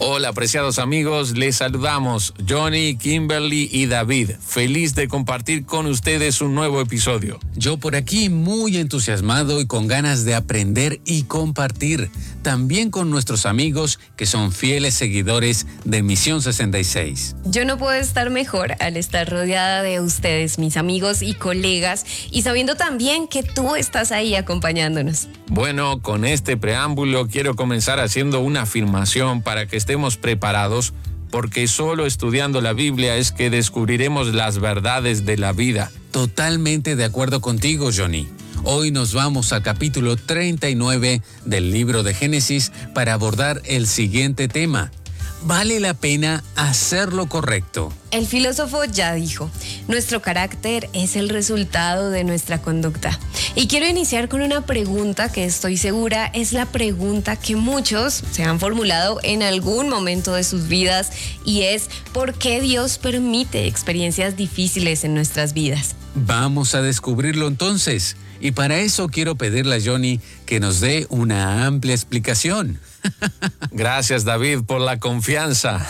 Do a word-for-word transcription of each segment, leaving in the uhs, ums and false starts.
Hola, apreciados amigos, les saludamos Johnny, Kimberly y David. Feliz de compartir con ustedes un nuevo episodio. Yo por aquí muy entusiasmado y con ganas de aprender y compartir, también con nuestros amigos que son fieles seguidores de Misión sesenta y seis. Yo no puedo estar mejor al estar rodeada de ustedes, mis amigos y colegas, y sabiendo también que tú estás ahí acompañándonos. Bueno, con este preámbulo quiero comenzar haciendo una afirmación para que estemos preparados, porque solo estudiando la Biblia es que descubriremos las verdades de la vida. Totalmente de acuerdo contigo, Johnny. Hoy nos vamos al capítulo treinta y nueve del libro de Génesis para abordar el siguiente tema. Vale la pena hacer lo correcto. El filósofo ya dijo, nuestro carácter es el resultado de nuestra conducta. Y quiero iniciar con una pregunta que estoy segura es la pregunta que muchos se han formulado en algún momento de sus vidas, y es ¿por qué Dios permite experiencias difíciles en nuestras vidas? Vamos a descubrirlo entonces. Y para eso quiero pedirle a Johnny que nos dé una amplia explicación. Gracias, David, por la confianza.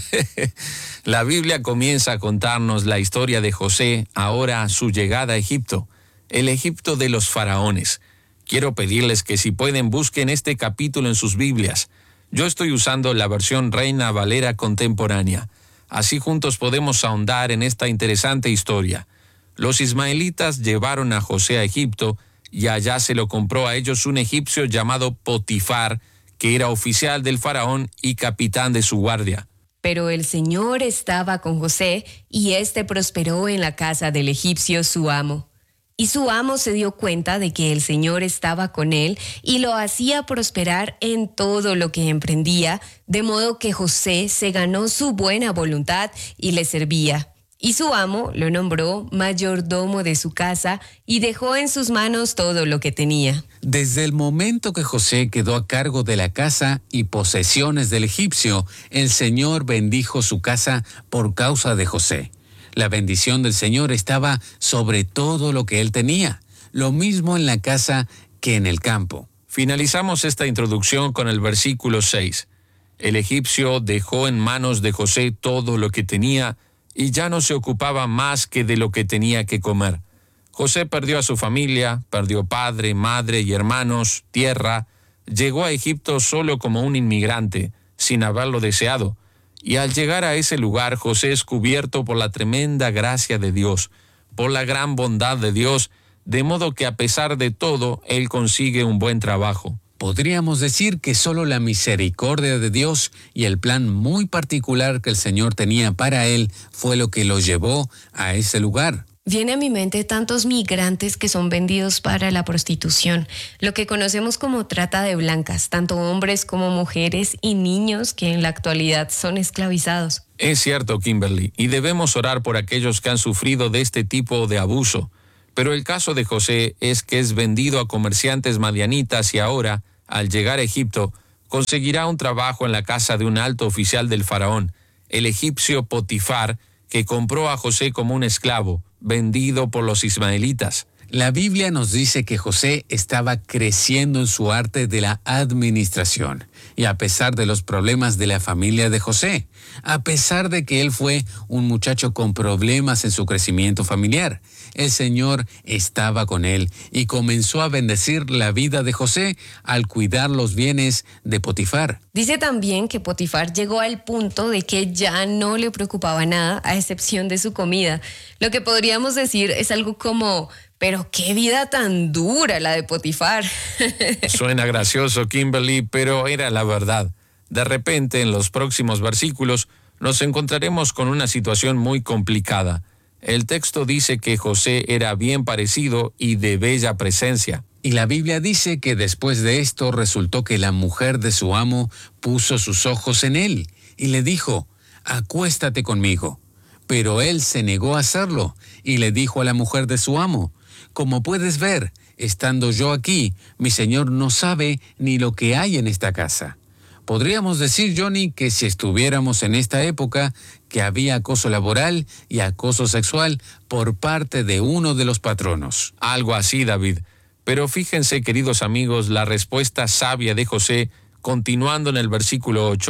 La Biblia comienza a contarnos la historia de José, ahora su llegada a Egipto, el Egipto de los faraones. Quiero pedirles que si pueden busquen este capítulo en sus Biblias. Yo estoy usando la versión Reina Valera contemporánea. Así juntos podemos ahondar en esta interesante historia. Los ismaelitas llevaron a José a Egipto y allá se lo compró a ellos un egipcio llamado Potifar, que era oficial del faraón y capitán de su guardia. Pero el Señor estaba con José y éste prosperó en la casa del egipcio su amo. Y su amo se dio cuenta de que el Señor estaba con él y lo hacía prosperar en todo lo que emprendía, de modo que José se ganó su buena voluntad y le servía. Y su amo lo nombró mayordomo de su casa y dejó en sus manos todo lo que tenía. Desde el momento que José quedó a cargo de la casa y posesiones del egipcio, el Señor bendijo su casa por causa de José. La bendición del Señor estaba sobre todo lo que él tenía, lo mismo en la casa que en el campo. Finalizamos esta introducción con el versículo seis. El egipcio dejó en manos de José todo lo que tenía y ya no se ocupaba más que de lo que tenía que comer. José perdió a su familia, perdió padre, madre y hermanos, tierra, llegó a Egipto solo como un inmigrante, sin haberlo deseado, y al llegar a ese lugar José es cubierto por la tremenda gracia de Dios, por la gran bondad de Dios, de modo que a pesar de todo, él consigue un buen trabajo. Podríamos decir que solo la misericordia de Dios y el plan muy particular que el Señor tenía para él fue lo que lo llevó a ese lugar. Viene a mi mente tantos migrantes que son vendidos para la prostitución, lo que conocemos como trata de blancas, tanto hombres como mujeres y niños que en la actualidad son esclavizados. Es cierto, Kimberly, y debemos orar por aquellos que han sufrido de este tipo de abuso. Pero el caso de José es que es vendido a comerciantes madianitas y ahora, al llegar a Egipto, conseguirá un trabajo en la casa de un alto oficial del faraón, el egipcio Potifar, que compró a José como un esclavo, vendido por los ismaelitas. La Biblia nos dice que José estaba creciendo en su arte de la administración, y a pesar de los problemas de la familia de José, a pesar de que él fue un muchacho con problemas en su crecimiento familiar, el Señor estaba con él y comenzó a bendecir la vida de José al cuidar los bienes de Potifar. Dice también que Potifar llegó al punto de que ya no le preocupaba nada a excepción de su comida. Lo que podríamos decir es algo como, pero qué vida tan dura la de Potifar. Suena gracioso, Kimberly, pero era la verdad. De repente, en los próximos versículos, nos encontraremos con una situación muy complicada. El texto dice que José era bien parecido y de bella presencia. Y la Biblia dice que después de esto resultó que la mujer de su amo puso sus ojos en él y le dijo, acuéstate conmigo. Pero él se negó a hacerlo y le dijo a la mujer de su amo, como puedes ver, estando yo aquí, mi señor no sabe ni lo que hay en esta casa. Podríamos decir, Johnny, que si estuviéramos en esta época, que había acoso laboral y acoso sexual por parte de uno de los patronos. Algo así, David. Pero fíjense, queridos amigos, la respuesta sabia de José, continuando en el versículo ocho,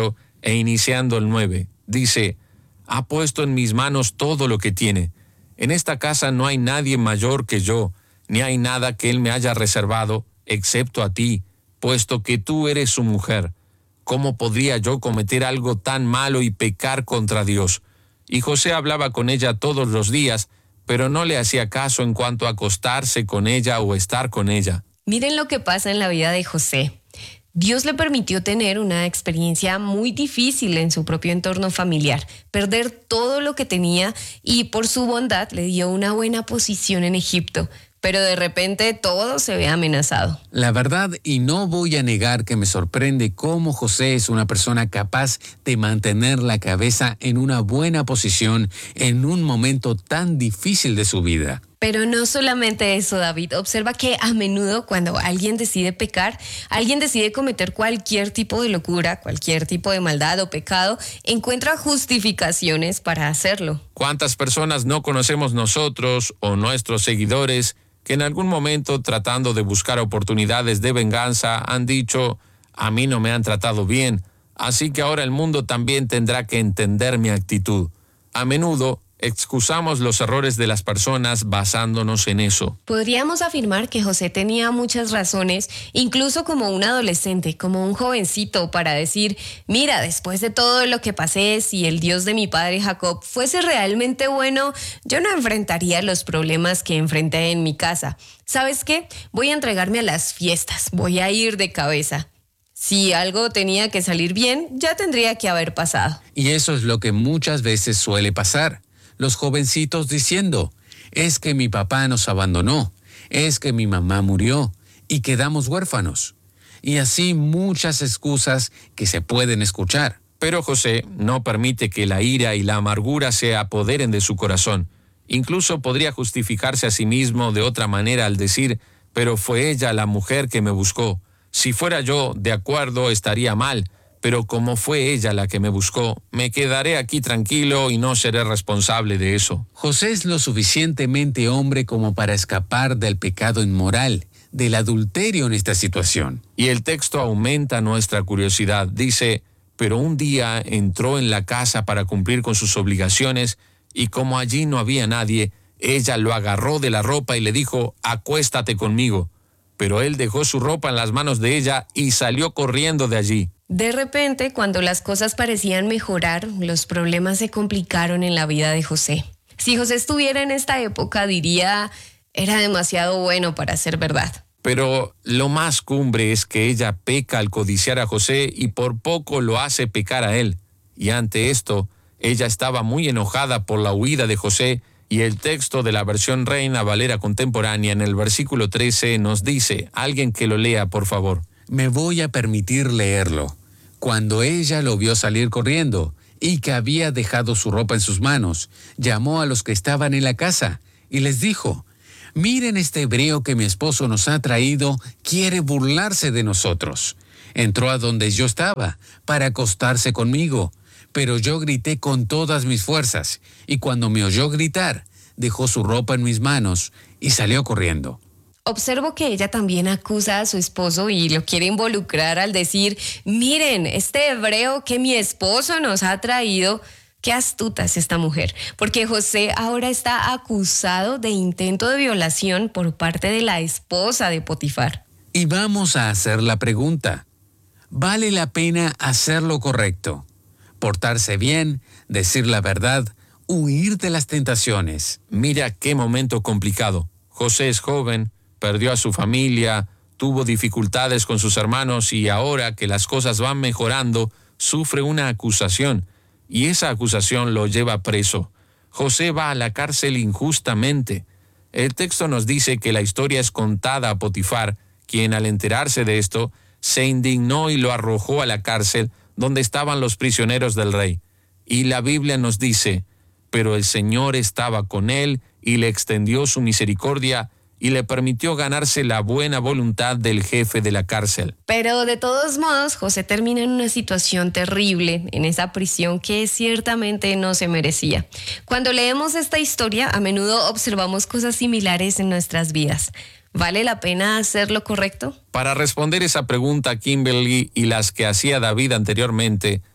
e iniciando el nueve, dice, ha puesto en mis manos todo lo que tiene. En esta casa no hay nadie mayor que yo, ni hay nada que él me haya reservado, excepto a ti, puesto que tú eres su mujer. ¿Cómo podría yo cometer algo tan malo y pecar contra Dios? Y José hablaba con ella todos los días, pero no le hacía caso en cuanto a acostarse con ella o estar con ella. Miren lo que pasa en la vida de José. Dios le permitió tener una experiencia muy difícil en su propio entorno familiar, perder todo lo que tenía y por su bondad le dio una buena posición en Egipto. Pero de repente todo se ve amenazado. La verdad, y no voy a negar que me sorprende cómo José es una persona capaz de mantener la cabeza en una buena posición en un momento tan difícil de su vida. Pero no solamente eso, David. Observa que a menudo cuando alguien decide pecar, alguien decide cometer cualquier tipo de locura, cualquier tipo de maldad o pecado, encuentra justificaciones para hacerlo. ¿Cuántas personas no conocemos nosotros o nuestros seguidores que en algún momento, tratando de buscar oportunidades de venganza, han dicho, a mí no me han tratado bien, así que ahora el mundo también tendrá que entender mi actitud? A menudo excusamos los errores de las personas basándonos en eso. Podríamos afirmar que José tenía muchas razones, incluso como un adolescente, como un jovencito, para decir, mira, después de todo lo que pasé, si el Dios de mi padre Jacob fuese realmente bueno, yo no enfrentaría los problemas que enfrenté en mi casa. ¿Sabes qué? Voy a entregarme a las fiestas, voy a ir de cabeza. Si algo tenía que salir bien, ya tendría que haber pasado. Y eso es lo que muchas veces suele pasar. Los jovencitos diciendo, es que mi papá nos abandonó, es que mi mamá murió y quedamos huérfanos. Y así muchas excusas que se pueden escuchar. Pero José no permite que la ira y la amargura se apoderen de su corazón. Incluso podría justificarse a sí mismo de otra manera al decir, pero fue ella la mujer que me buscó. Si fuera yo, de acuerdo, estaría mal. Pero como fue ella la que me buscó, me quedaré aquí tranquilo y no seré responsable de eso. José es lo suficientemente hombre como para escapar del pecado inmoral, del adulterio en esta situación. Y el texto aumenta nuestra curiosidad. Dice, pero un día entró en la casa para cumplir con sus obligaciones y como allí no había nadie, ella lo agarró de la ropa y le dijo, acuéstate conmigo. Pero él dejó su ropa en las manos de ella y salió corriendo de allí. De repente, cuando las cosas parecían mejorar, los problemas se complicaron en la vida de José. Si José estuviera en esta época, diría, era demasiado bueno para ser verdad. Pero lo más cumbre es que ella peca al codiciar a José y por poco lo hace pecar a él. Y ante esto, ella estaba muy enojada por la huida de José y el texto de la versión Reina Valera contemporánea en el versículo trece nos dice, alguien que lo lea, por favor. Me voy a permitir leerlo. Cuando ella lo vio salir corriendo y que había dejado su ropa en sus manos, llamó a los que estaban en la casa y les dijo, miren este hebreo que mi esposo nos ha traído, quiere burlarse de nosotros. Entró a donde yo estaba para acostarse conmigo, pero yo grité con todas mis fuerzas y cuando me oyó gritar, dejó su ropa en mis manos y salió corriendo. Observo que ella también acusa a su esposo y lo quiere involucrar al decir, miren, este hebreo que mi esposo nos ha traído, qué astuta es esta mujer, porque José ahora está acusado de intento de violación por parte de la esposa de Potifar. Y vamos a hacer la pregunta, ¿vale la pena hacer lo correcto? Portarse bien, decir la verdad, huir de las tentaciones. Mira qué momento complicado. José es joven, perdió a su familia, tuvo dificultades con sus hermanos y ahora que las cosas van mejorando, sufre una acusación y esa acusación lo lleva preso. José va a la cárcel injustamente. El texto nos dice que la historia es contada a Potifar, quien al enterarse de esto, se indignó y lo arrojó a la cárcel donde estaban los prisioneros del rey. Y la Biblia nos dice, pero el Señor estaba con él y le extendió su misericordia y le permitió ganarse la buena voluntad del jefe de la cárcel. Pero de todos modos, José termina en una situación terrible, en esa prisión que ciertamente no se merecía. Cuando leemos esta historia, a menudo observamos cosas similares en nuestras vidas. ¿Vale la pena hacer lo correcto? Para responder esa pregunta, Kimberly, y las que hacía David anteriormente,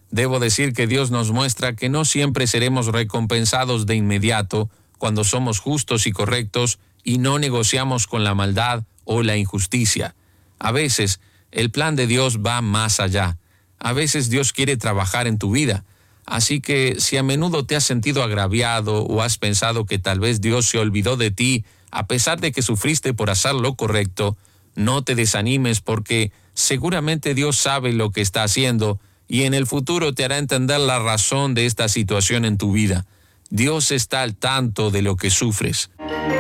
Debo decir que Dios nos muestra que no siempre seremos recompensados de inmediato cuando somos justos y correctos y no negociamos con la maldad o la injusticia. A veces, el plan de Dios va más allá. A veces Dios quiere trabajar en tu vida. Así que si a menudo te has sentido agraviado o has pensado que tal vez Dios se olvidó de ti, a pesar de que sufriste por hacer lo correcto, no te desanimes porque seguramente Dios sabe lo que está haciendo y en el futuro te hará entender la razón de esta situación en tu vida. Dios está al tanto de lo que sufres.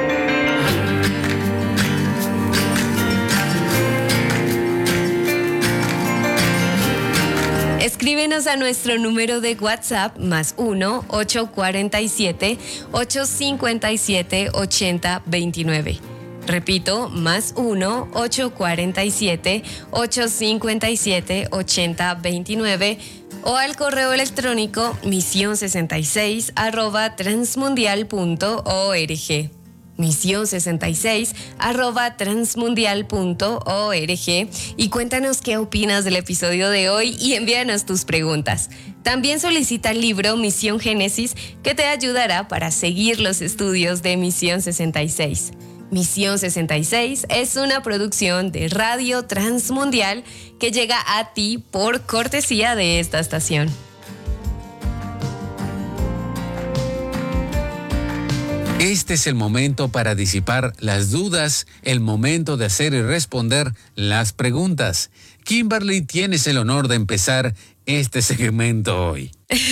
Escríbenos a nuestro número de WhatsApp más uno ocho cuatro siete ocho cinco siete ocho cero dos nueve. Repito, más uno ocho cuatro siete ocho cinco siete ocho cero dos nueve o al correo electrónico misión sesenta y seis arroba transmundial punto org. misión sesenta y seis arroba transmundial punto org y cuéntanos qué opinas del episodio de hoy y envíanos tus preguntas. También solicita el libro Misión Génesis que te ayudará para seguir los estudios de Misión sesenta y seis. Misión sesenta y seis es una producción de Radio Transmundial que llega a ti por cortesía de esta estación. Este es el momento para disipar las dudas, el momento de hacer y responder las preguntas. Kimberly, tienes el honor de empezar este segmento hoy.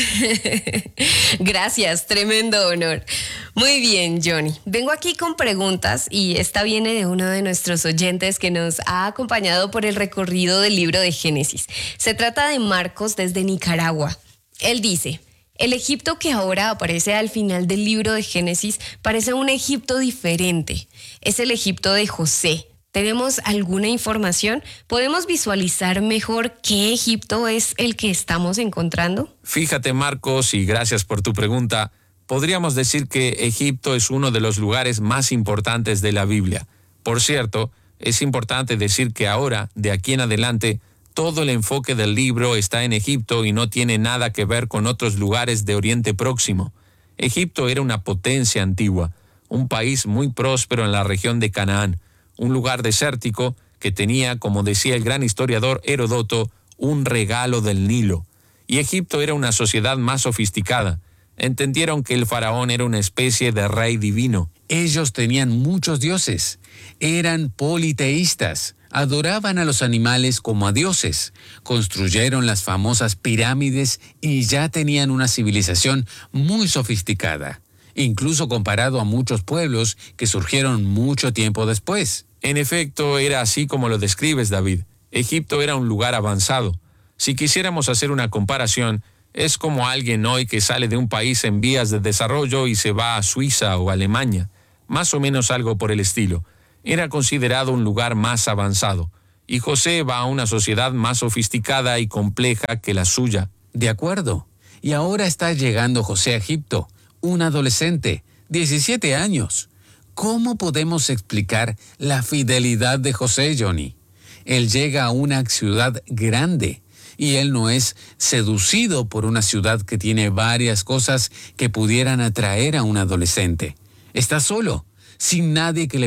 Gracias, tremendo honor. Muy bien, Johnny. Vengo aquí con preguntas y esta viene de uno de nuestros oyentes que nos ha acompañado por el recorrido del libro de Génesis. Se trata de Marcos desde Nicaragua. Él dice: el Egipto que ahora aparece al final del libro de Génesis parece un Egipto diferente. Es el Egipto de José. ¿Tenemos alguna información? ¿Podemos visualizar mejor qué Egipto es el que estamos encontrando? Fíjate, Marcos, y gracias por tu pregunta. Podríamos decir que Egipto es uno de los lugares más importantes de la Biblia. Por cierto, es importante decir que ahora, de aquí en adelante, todo el enfoque del libro está en Egipto y no tiene nada que ver con otros lugares de Oriente Próximo. Egipto era una potencia antigua, un país muy próspero en la región de Canaán, un lugar desértico que tenía, como decía el gran historiador Heródoto, un regalo del Nilo. Y Egipto era una sociedad más sofisticada. Entendieron que el faraón era una especie de rey divino. Ellos tenían muchos dioses, eran politeístas, adoraban a los animales como a dioses, construyeron las famosas pirámides y ya tenían una civilización muy sofisticada, incluso comparado a muchos pueblos que surgieron mucho tiempo después. En efecto, era así como lo describes, David. Egipto era un lugar avanzado. Si quisiéramos hacer una comparación, es como alguien hoy que sale de un país en vías de desarrollo y se va a Suiza o Alemania. Más o menos algo por el estilo. Era considerado un lugar más avanzado. Y José va a una sociedad más sofisticada y compleja que la suya. De acuerdo. Y ahora está llegando José a Egipto, un adolescente, diecisiete años. ¿Cómo podemos explicar la fidelidad de José, Johnny? Él llega a una ciudad grande y él no es seducido por una ciudad que tiene varias cosas que pudieran atraer a un adolescente. Está solo, sin nadie que le